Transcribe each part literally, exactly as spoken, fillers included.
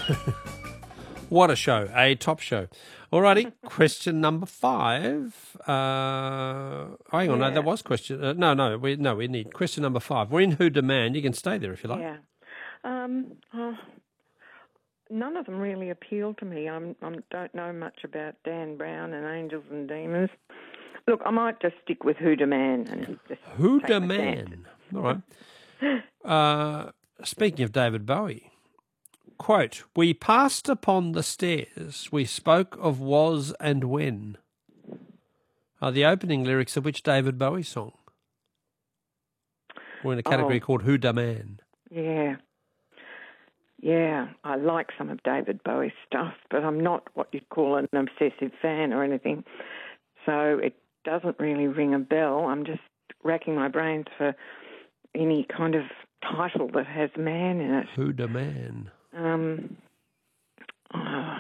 What a show, a top show. Alrighty, question number five. Uh, hang on, Yeah. no, that was question. Uh, no, no, we no, we need question number five. We're in Who Demand. You can stay there if you like. Yeah. Um, oh, none of them really appeal to me. I am don't know much about Dan Brown and Angels and Demons. Look, I might just stick with Who Demand and just Who take my Demand? All right. Uh, speaking of David Bowie. Quote, we passed upon the stairs, we spoke of was and when, are the opening lyrics of which David Bowie song? We're in a category Oh. called Who Da Man. Yeah. Yeah, I like some of David Bowie's stuff, but I'm not what you'd call an obsessive fan or anything. So it doesn't really ring a bell. I'm just racking my brains for any kind of title that has man in it. Who Da Man? Um, oh,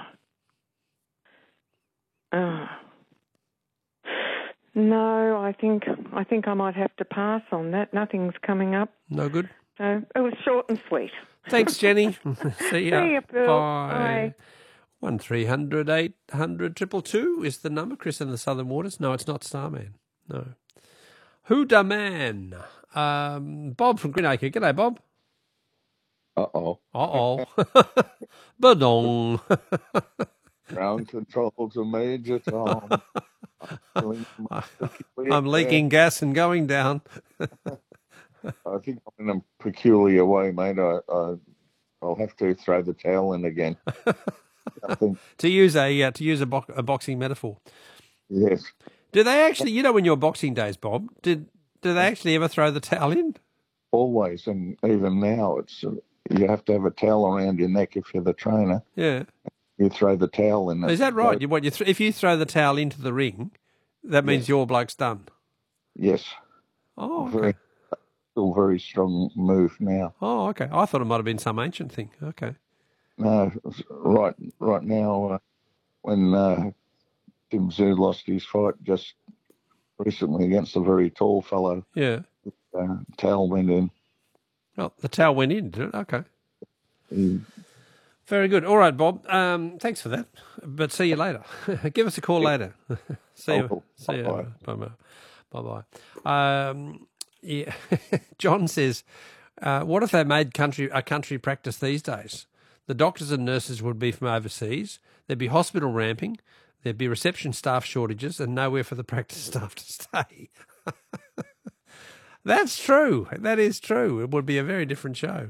oh. No, I think I think I might have to pass on that. Nothing's coming up. No good? So it was short and sweet. Thanks, Jenny. See ya. See ya, Bill. Bye. Bye. One three hundred eight hundred triple two is the number. Chris in the Southern Waters. No, it's not Starman. No. Who Da Man? Um, Bob from Greenacre. G'day, Bob. Uh-oh. Uh-oh. Badong. Ground control to Major Tom. I'm leaking gas and going down. I think I'm in a peculiar way, mate. I, I, I'll have to throw the towel in again. I think, to use a uh, to use a, bo- a boxing metaphor. yes. Do they actually, you know, in your boxing days, Bob, did do they actually ever throw the towel in? Always, and even now, it's uh, you have to have a towel around your neck if you're the trainer. Yeah. You throw the towel in. Is that right? You, what, you th- if you throw the towel into the ring, that means Yes. your bloke's done? Yes. Oh, okay. Very, still very strong move now. Oh, okay. I thought it might have been some ancient thing. Okay. No, right, right now, uh, when uh, Tim Tszyu lost his fight just recently against a very tall fellow, Yeah. uh, towel went in. Oh, the towel went in, did it? Okay. He, Very good. All right, Bob. Um, thanks for that. But see you later. Give us a call later. see you. Oh, See you. bye-bye. Bye bye. Bye um, yeah. John says, uh, "What if they made country a country practice these days? The doctors and nurses would be from overseas. There'd be hospital ramping. There'd be reception staff shortages, and nowhere for the practice staff to stay." That's true. That is true. It would be a very different show.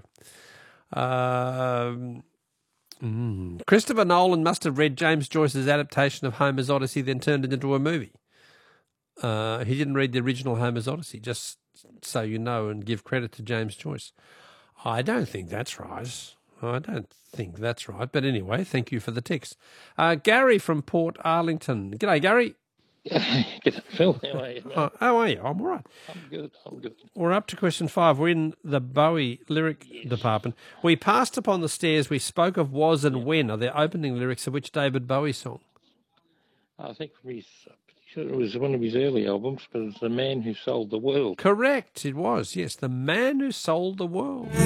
Um. Mm. Christopher Nolan must have read James Joyce's adaptation of Homer's Odyssey, then turned it into a movie. Uh, he didn't read the original Homer's Odyssey, just so you know, and give credit to James Joyce. I don't think that's right. I don't think that's right. But anyway, thank you for the text. Uh, Gary from Port Arlington. G'day, Gary. G'day, Phil. How are you, mate? Uh, how are you? I'm all right. I'm good. I'm good. We're up to question five. We're in the Bowie lyric Yes. department. We passed upon the stairs. We spoke of was and when are the opening lyrics of which David Bowie song? I think from his, I'm pretty sure it was one of his early albums, but it's The Man Who Sold the World. Correct. It was, yes. The Man Who Sold the World.